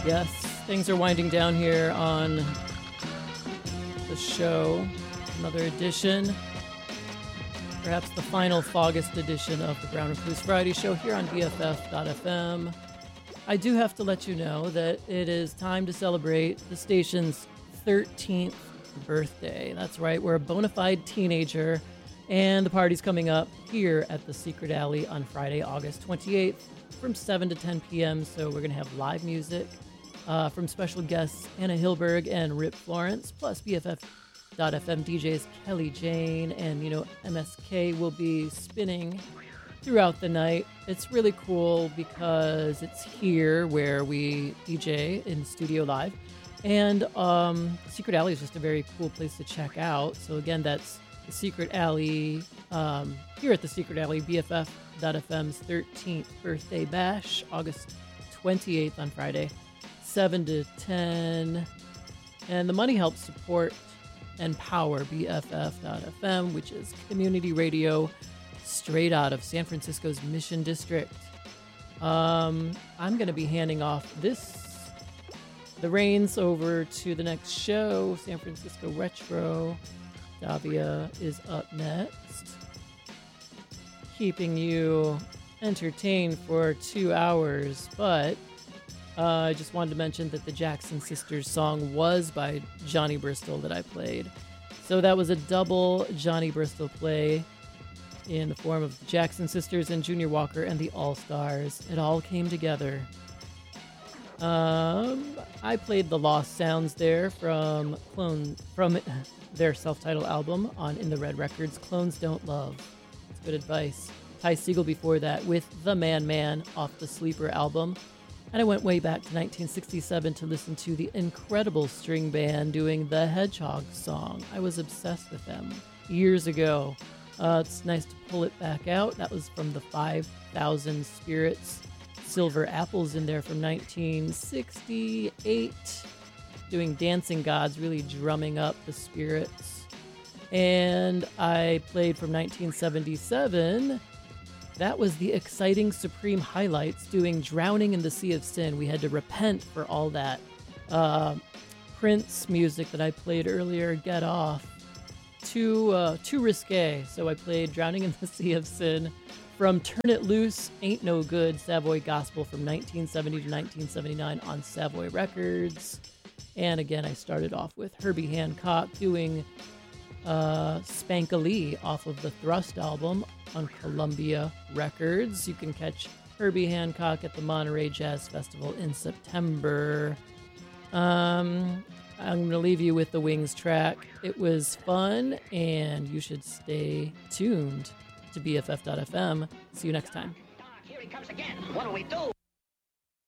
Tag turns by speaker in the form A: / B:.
A: Yes, things are winding down here on the show. Another edition, perhaps the final August edition of the Brown Recluse Variety Show here on BFF.FM. I do have to let you know that it is time to celebrate the station's 13th birthday. That's right, we're a bona fide teenager, and the party's coming up here at the Secret Alley on Friday, August 28th from 7 to 10 p.m. So we're going to have live music from special guests Anna Hilberg and Rip Florence, plus BFF.FM DJs Kelly Jane and, MSK will be spinning throughout the night. It's really cool because it's here where we DJ in studio live. And Secret Alley is just a very cool place to check out. So again, that's the Secret Alley, here at the Secret Alley, BFF.FM's 13th birthday bash, August 28th on Friday, 7 to 10. And the money helps support and power BFF.FM, which is community radio straight out of San Francisco's Mission District. I'm going to be handing off the reins over to the next show, San Francisco Retro. Davia is up next, keeping you entertained for 2 hours. But I just wanted to mention that the Jackson Sisters song was by Johnny Bristol that I played. So that was a double Johnny Bristol play in the form of the Jackson Sisters and Junior Walker and the All-Stars. It all came together. I played the Lost Sounds there from their self-titled album on In the Red Records, Clones Don't Love. It's good advice. Ty Segall before that with The Man Man off the Sleeper album. And I went way back to 1967 to listen to the incredible string band doing the Hedgehog song. I was obsessed with them years ago. It's nice to pull it back out. That was from the 5,000 Spirits Silver Apples in there from 1968. Doing Dancing Gods, really drumming up the spirits. And I played from 1977. That was the Exciting Supreme Highlights doing Drowning in the Sea of Sin. We had to repent for all that Prince music that I played earlier, Get Off. Too risque. So I played Drowning in the Sea of Sin from Turn It Loose, Ain't No Good, Savoy Gospel from 1970 to 1979 on Savoy Records. And again, I started off with Herbie Hancock doing Spank-A-Lee off of the Thrust album on Columbia Records. You can catch Herbie Hancock at the Monterey Jazz Festival in September. I'm going to leave you with the Wings track. It was fun, and you should stay tuned to BFF.FM. See you next time.
B: Here he comes again. What'll we do?